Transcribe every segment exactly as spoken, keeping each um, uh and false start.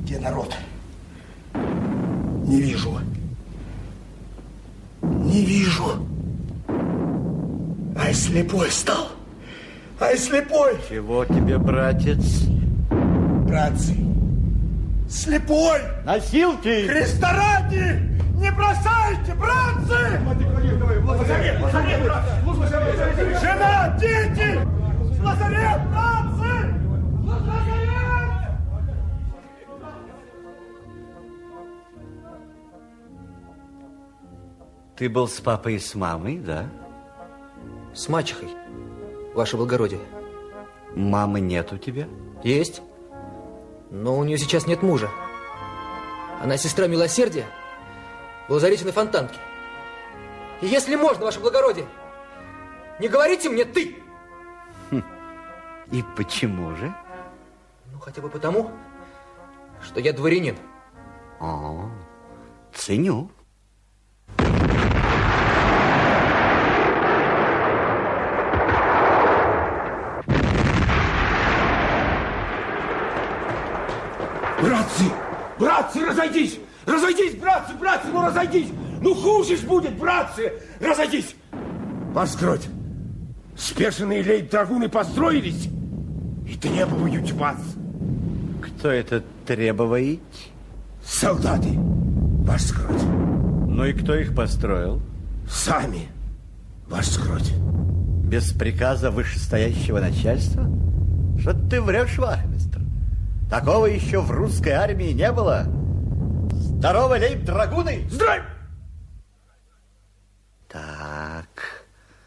Где народ? Не вижу. Не вижу. Ай, слепой стал. Ай, слепой. Чего тебе, братец? Братцы. Слепой. Носилки. Христа ради. Не бросайте, братцы. Жена, дети. Лазарет, братцы. Лазарет. Ты был с папой и с мамой, да? С мачехой, ваше благородие. Мамы нет у тебя? Есть. Но у нее сейчас нет мужа. Она сестра милосердия в лазарете на Фонтанке. И если можно, ваше благородие, не говорите мне «ты». Хм. И почему же? Ну, хотя бы потому, что я дворянин. О, ценю. Братцы, братцы, разойдись! Разойдись, братцы, братцы, ну разойдись! Ну хуже ж будет, братцы! Разойдись! Ваш скроть, спешенные лейб-драгуны построились и требуют вас. Кто это требует? Солдаты, ваш скроть. Ну и кто их построил? Сами, ваш скроть. Без приказа вышестоящего начальства? Что ты врешь, вахмистр? Такого еще в русской армии не было. Здорово, лейб-драгуны! Здравия! Так.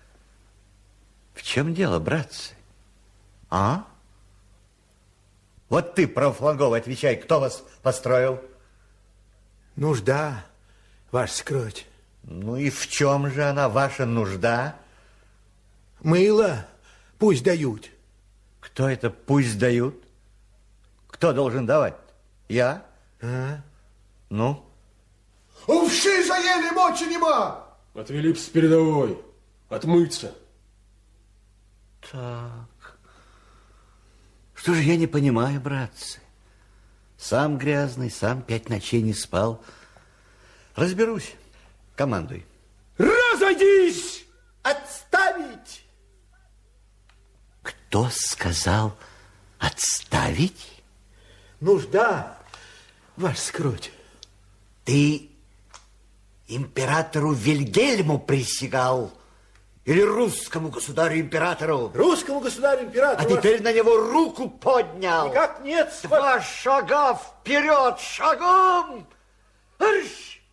В чем дело, братцы? А? Вот ты, правофланговый, отвечай, кто вас построил? Нужда, ваш скроть. Ну и в чем же она, ваша нужда? Мыло пусть дают. Кто это пусть дают? Кто должен давать? Я? А? Ну? Увши заели, мочи нема! Отвели б с передовой, отмыться. Так. Что же я не понимаю, братцы? Сам грязный, сам пять ночей не спал. Разберусь. Командуй. Разойдись! Отставить! Кто сказал отставить? Нужда, ваш скроть. Ты императору Вильгельму присягал? Или русскому государю-императору? Русскому государю-императору. А теперь на него руку поднял. Никак нет. Два шага вперед, шагом! Арш!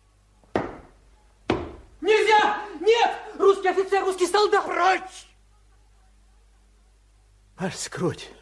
Нельзя! Нет! Русский офицер, русский солдат! Прочь! Ваш скроть.